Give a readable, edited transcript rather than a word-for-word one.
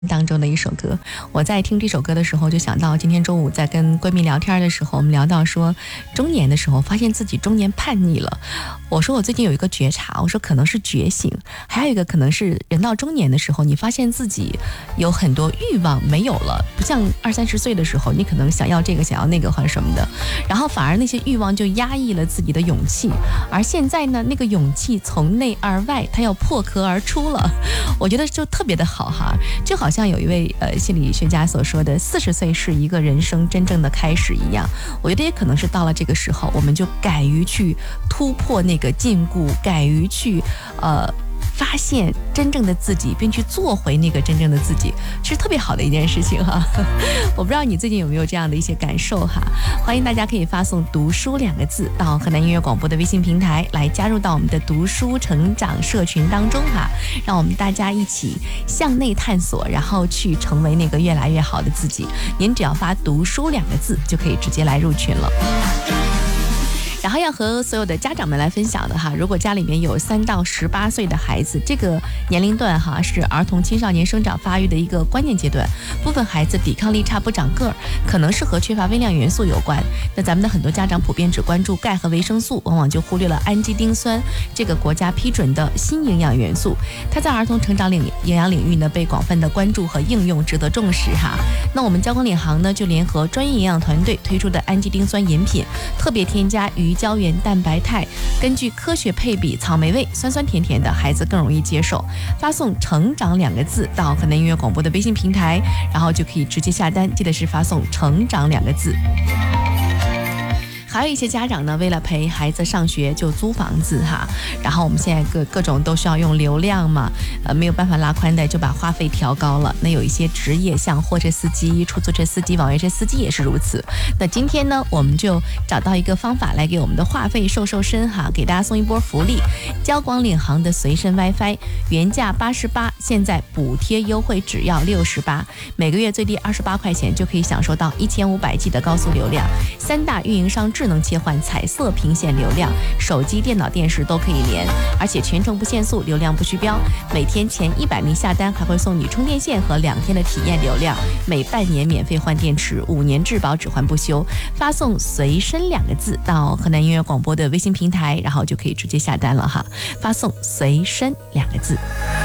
当中的一首歌。我在听这首歌的时候就想到今天中午在跟闺蜜聊天的时候，我们聊到说中年的时候发现自己中年叛逆了。我说我最近有一个觉察，我说可能是觉醒，还有一个可能是人到中年的时候你发现自己有很多欲望没有了，不像20-30岁的时候你可能想要这个想要那个或者什么的，然后反而那些欲望就压抑了自己的勇气，而现在呢那个勇气从内而外它要破壳而出了。我觉得就特别的好哈，就好像有一位心理学家所说的40岁是一个人生真正的开始一样。我觉得也可能是到了这个时候，我们就敢于去突破那个禁锢，敢于去发现真正的自己，并去做回那个真正的自己，是特别好的一件事情哈。我不知道你最近有没有这样的一些感受哈？欢迎大家可以发送读书2个字到河南音乐广播的微信平台，来加入到我们的读书成长社群当中哈，让我们大家一起向内探索，然后去成为那个越来越好的自己。您只要发读书2个字就可以直接来入群了。然后要和所有的家长们来分享的哈，如果家里面有3到18岁的孩子，这个年龄段哈是儿童青少年生长发育的一个关键阶段，部分孩子抵抗力差不长个儿，可能是和缺乏微量元素有关。那咱们的很多家长普遍只关注钙和维生素，往往就忽略了氨基丁酸这个国家批准的新营养元素，它在儿童成长营养领域呢被广泛的关注和应用，值得重视哈。那我们交光领航呢就联合专业营养团队推出的氨基丁酸饮品，特别添加鱼胶原蛋白肽，根据科学配比，草莓味，酸酸甜甜的，孩子更容易接受。发送成长2个字到河南音乐广播的微信平台，然后就可以直接下单，记得是发送成长2个字。还有一些家长呢，为了陪孩子上学就租房子哈，然后我们现在各种都需要用流量嘛，没有办法拉宽带，就把话费调高了。那有一些职业像货车司机、出租车司机、网约车司机也是如此。那今天呢，我们就找到一个方法来给我们的话费瘦身哈，给大家送一波福利。交广领航的随身 WiFi 原价88，现在补贴优惠只要68，每个月最低28块钱就可以享受到1500G 的高速流量。3大运营商智能切换彩色屏线流量，手机、电脑、电视都可以连，而且全程不限速，流量不虚标。每天前100名下单还会送你充电线和2天的体验流量，每半年免费换电池，5年质保，只换不修。发送随身2个字到河南音乐广播的微信平台，然后就可以直接下单了哈。发送随身2个字。